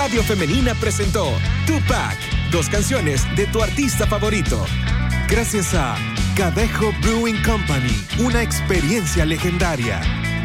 Radio Femenina presentó Tupac, 2 canciones de tu artista favorito. Gracias a Cadejo Brewing Company, una experiencia legendaria.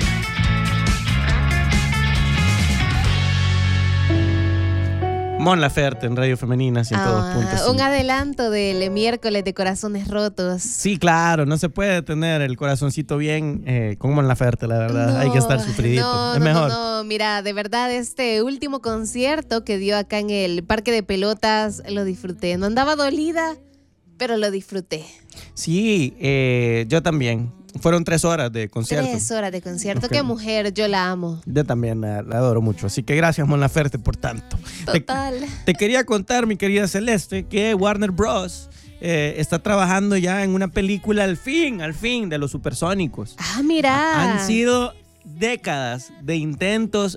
Mon Laferte en Radio Femenina 102.5. Un adelanto del miércoles de Corazones Rotos. Sí, claro, no se puede tener el corazoncito bien con Mon Laferte, la verdad. No, hay que estar sufridito. Es mejor. No, mira, de verdad, este último concierto que dio acá en el Parque de Pelotas, lo disfruté. No andaba dolida, pero lo disfruté. Sí, yo también. Fueron 3 horas de concierto. 3 horas de concierto. Okay. Qué mujer, yo la amo. Yo también la adoro mucho. Así que gracias, Mon Laferte, por tanto. Total. Te quería contar, mi querida Celeste, que Warner Bros. Está trabajando ya en una película al fin, de los Supersónicos. Ah, mira. Han sido décadas de intentos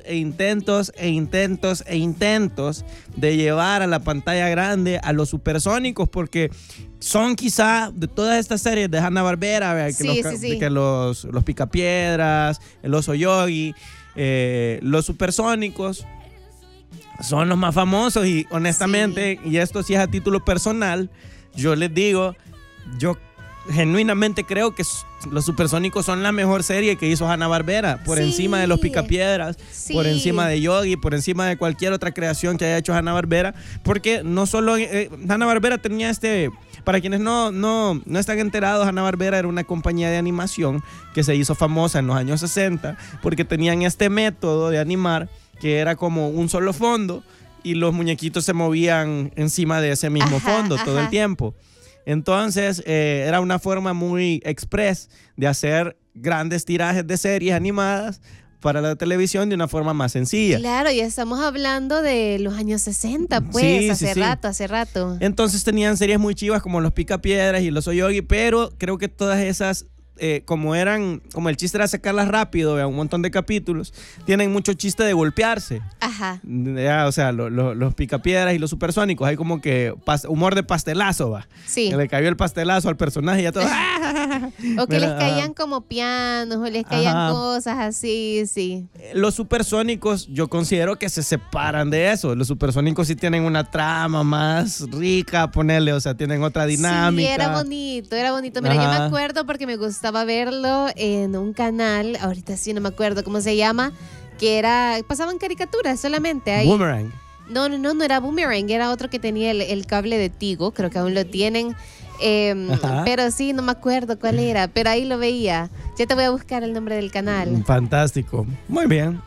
de llevar a la pantalla grande a los Supersónicos, porque son quizá de todas estas series de Hanna-Barbera, que los Picapiedras, el Oso Yogi, los Supersónicos son los más famosos y honestamente, y esto sí es a título personal, yo les digo, yo genuinamente creo que los Supersónicos son la mejor serie que hizo Hanna-Barbera, por encima de los Picapiedras, por encima de Yogi, por encima de cualquier otra creación que haya hecho Hanna-Barbera, porque no solo Hanna-Barbera tenía para quienes no están enterados, Hanna-Barbera era una compañía de animación que se hizo famosa en los años 60 porque tenían este método de animar que era como un solo fondo y los muñequitos se movían encima de ese mismo fondo todo el tiempo. Entonces, era una forma muy express de hacer grandes tirajes de series animadas para la televisión de una forma más sencilla. Claro, ya estamos hablando de los años 60, pues, hace rato. Entonces tenían series muy chivas como Los Picapiedras y Los Yogi, pero creo que todas esas, como el chiste era sacarlas rápido, un montón de capítulos, tienen mucho chiste de golpearse. Ajá. Ya, o sea, los Picapiedras y los Supersónicos, hay como que humor de pastelazo, va. Sí. Que le cayó el pastelazo al personaje y ya todo. O que les caían como pianos, o les caían cosas así, sí. Los Supersónicos, yo considero que se separan de eso. Los Supersónicos sí tienen una trama más rica, ponerle, o sea, tienen otra dinámica. Sí, era bonito. Mira, yo me acuerdo porque me gustaba verlo en un canal, ahorita sí no me acuerdo cómo se llama, que pasaban caricaturas solamente ahí. Boomerang. No era Boomerang, era otro que tenía el cable de Tigo, creo que aún lo tienen. Pero sí, no me acuerdo cuál era, pero ahí lo veía. Ya te voy a buscar el nombre del canal. Fantástico, muy bien.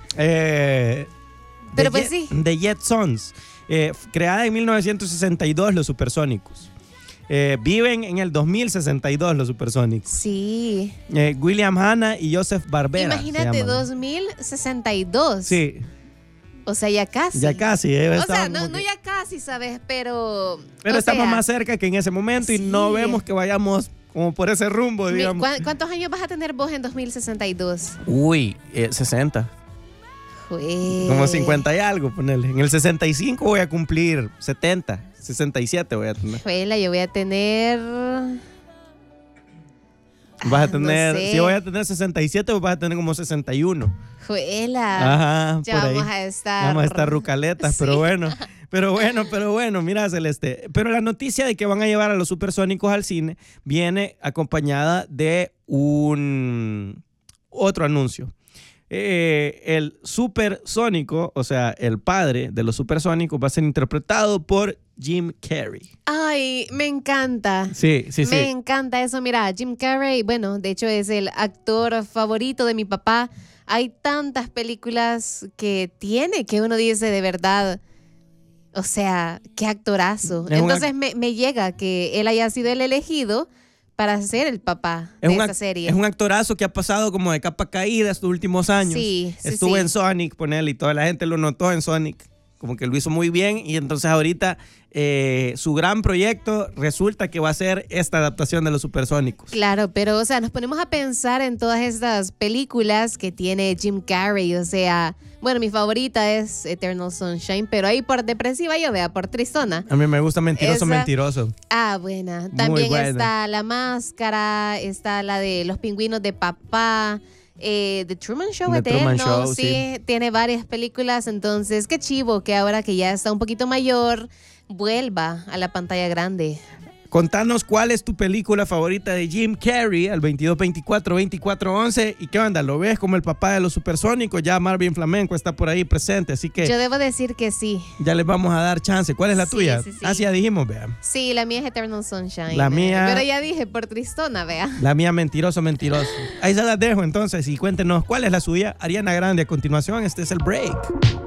Pero pues sí. The Jetsons, creada en 1962 los Supersónicos. Viven en el 2062 los Supersónicos. Sí. William Hanna y Joseph Barbera. Imagínate, 2062. Sí. O sea, ya casi. Ya casi. O sea, no ya casi, ¿sabes? Pero estamos más cerca que en ese momento y no vemos que vayamos como por ese rumbo, digamos. ¿Cuántos años vas a tener vos en 2062? Uy, 60. Como 50 y algo, ponerle. En el 65 voy a cumplir 70, 67 voy a tener. Yo voy a tener... Vas a tener, no sé. Si voy a tener 67, pues vas a tener como 61. Juela. Ajá, ya por vamos ahí. a estar rucaletas, sí. pero bueno, mira, Celeste. Pero la noticia de que van a llevar a los Supersónicos al cine viene acompañada de otro anuncio. El Supersónico, o sea, el padre de los Supersónicos, va a ser interpretado por Jim Carrey. Ay, me encanta. Sí. Me encanta eso. Mira, Jim Carrey, bueno, de hecho es el actor favorito de mi papá. Hay tantas películas que tiene que uno dice de verdad, o sea, qué actorazo. Entonces me llega que él haya sido el elegido para ser el papá de esta serie. Es un actorazo que ha pasado como de capa caída estos últimos años. Sí. Estuvo en Sonic, ponele, y toda la gente lo notó en Sonic. Como que lo hizo muy bien y entonces ahorita su gran proyecto resulta que va a ser esta adaptación de los Supersónicos. Claro, pero o sea, nos ponemos a pensar en todas estas películas que tiene Jim Carrey, o sea, bueno, mi favorita es Eternal Sunshine, pero ahí por depresiva yo vea, por tristona. A mí me gusta Mentiroso. Ah, buena. También está La Máscara, está la de Los Pingüinos de Papá. The Truman Show eterno, sí, tiene varias películas, entonces qué chivo que ahora que ya está un poquito mayor, vuelva a la pantalla grande. Contanos cuál es tu película favorita de Jim Carrey al 2224-2411 y qué onda, ¿lo ves como el papá de los supersónicos? Ya Marvin Flamenco está por ahí presente, así que... Yo debo decir que sí. Ya les vamos a dar chance. ¿Cuál es la tuya? Sí. Ah, sí, ya dijimos, vea. Sí, la mía es Eternal Sunshine. La mía... Pero ya dije, por tristona, vea. La mía, mentiroso. Ahí se las dejo entonces y cuéntenos cuál es la suya. Ariana Grande a continuación, este es el break.